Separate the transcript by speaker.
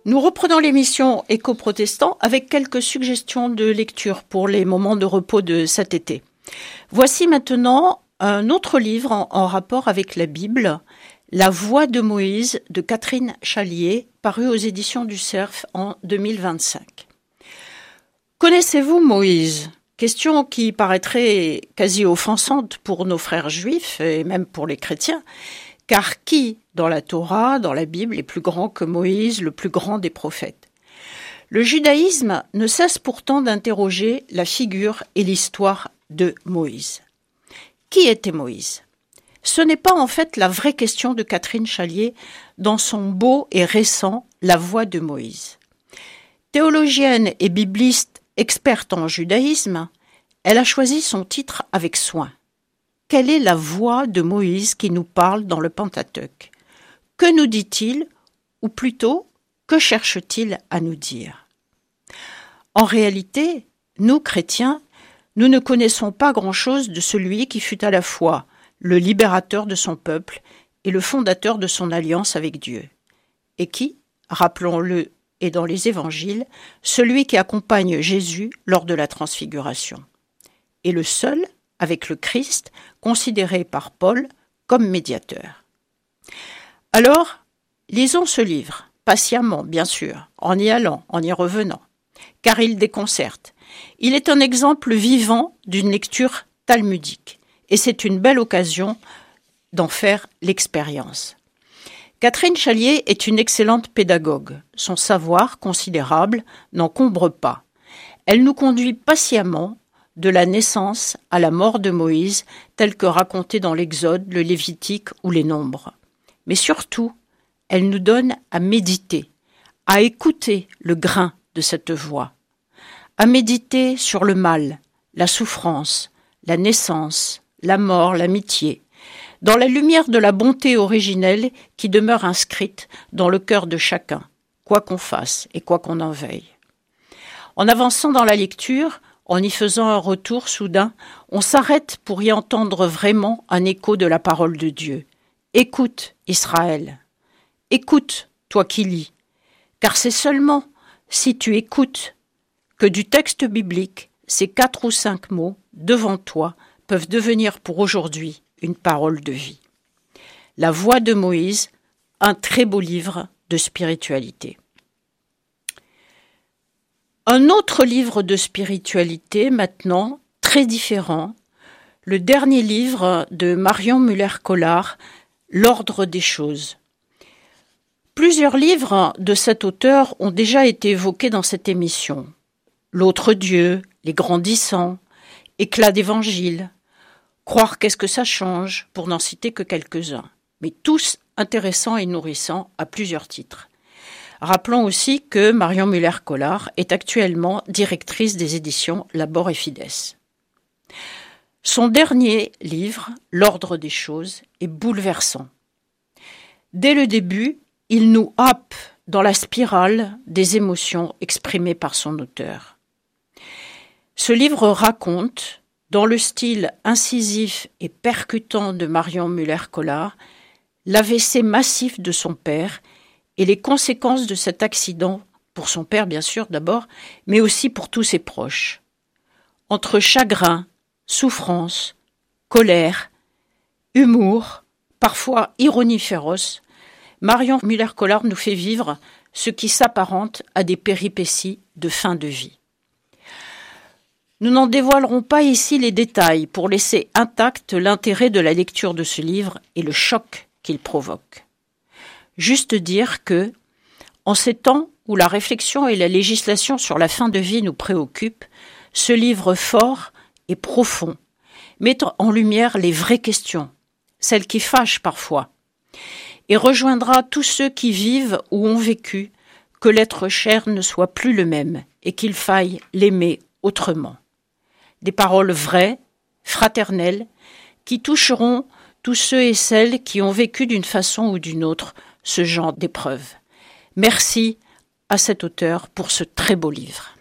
Speaker 1: Nous reprenons l'émission Éco-Protestant avec quelques suggestions de lecture pour les moments de repos de cet été. Voici maintenant un autre livre en rapport avec la Bible, La Voix de Moïse de Catherine Chalier, paru aux éditions du Cerf en 2025. Connaissez-vous Moïse ? Question qui paraîtrait quasi offensante pour nos frères juifs et même pour les chrétiens, car qui, dans la Torah, dans la Bible, est plus grand que Moïse, le plus grand des prophètes ? Le judaïsme ne cesse pourtant d'interroger la figure et l'histoire de Moïse. Qui était Moïse ? Ce n'est pas en fait la vraie question de Catherine Chalier dans son beau et récent La Voix de Moïse. Théologienne et bibliste experte en judaïsme, elle a choisi son titre avec soin. Quelle est la voix de Moïse qui nous parle dans le Pentateuque ? Que nous dit-il, ou plutôt, que cherche-t-il à nous dire ? En réalité, nous, chrétiens, nous ne connaissons pas grand-chose de celui qui fut à la fois le libérateur de son peuple et le fondateur de son alliance avec Dieu, et qui, rappelons-le, est dans les évangiles, celui qui accompagne Jésus lors de la transfiguration, et le seul, avec le Christ, considéré par Paul comme médiateur. Alors, lisons ce livre, patiemment, bien sûr, en y allant, en y revenant, car il déconcerte. Il est un exemple vivant d'une lecture talmudique, et c'est une belle occasion d'en faire l'expérience. Catherine Chalier est une excellente pédagogue. Son savoir, considérable, n'encombre pas. Elle nous conduit patiemment de la naissance à la mort de Moïse, telle que racontée dans l'Exode, le Lévitique ou les Nombres. Mais surtout, elle nous donne à méditer, à écouter le grain de cette voix, à méditer sur le mal, la souffrance, la naissance, la mort, l'amitié, dans la lumière de la bonté originelle qui demeure inscrite dans le cœur de chacun, quoi qu'on fasse et quoi qu'on en veuille. En avançant dans la lecture, en y faisant un retour soudain, on s'arrête pour y entendre vraiment un écho de la parole de Dieu. Écoute, Israël. Écoute, toi qui lis. Car c'est seulement si tu écoutes que du texte biblique, ces 4 ou 5 mots, devant toi, peuvent devenir pour aujourd'hui une parole de vie. La Voix de Moïse, un très beau livre de spiritualité. Un autre livre de spiritualité, maintenant, très différent, le dernier livre de Marion Muller-Collard, L'ordre des choses. Plusieurs livres de cet auteur ont déjà été évoqués dans cette émission. L'autre Dieu, Les Grandissants, Éclat d'évangile, Croire qu'est-ce que ça change, pour n'en citer que quelques-uns, mais tous intéressants et nourrissants à plusieurs titres. Rappelons aussi que Marion Muller-Collard est actuellement directrice des éditions Labor et Fides. Son dernier livre, L'ordre des choses, est bouleversant. Dès le début, il nous happe dans la spirale des émotions exprimées par son auteur. Ce livre raconte, dans le style incisif et percutant de Marion Muller-Collard, l'AVC massif de son père et les conséquences de cet accident, pour son père bien sûr d'abord, mais aussi pour tous ses proches. Entre chagrin, souffrance, colère, humour, parfois ironie féroce, Marion Muller-Collard nous fait vivre ce qui s'apparente à des péripéties de fin de vie. Nous n'en dévoilerons pas ici les détails pour laisser intact l'intérêt de la lecture de ce livre et le choc qu'il provoque. Juste dire que, en ces temps où la réflexion et la législation sur la fin de vie nous préoccupent, ce livre fort et profond met en lumière les vraies questions, celles qui fâchent parfois, et rejoindra tous ceux qui vivent ou ont vécu que l'être cher ne soit plus le même et qu'il faille l'aimer autrement. Des paroles vraies, fraternelles, qui toucheront tous ceux et celles qui ont vécu d'une façon ou d'une autre ce genre d'épreuve. Merci à cet auteur pour ce très beau livre.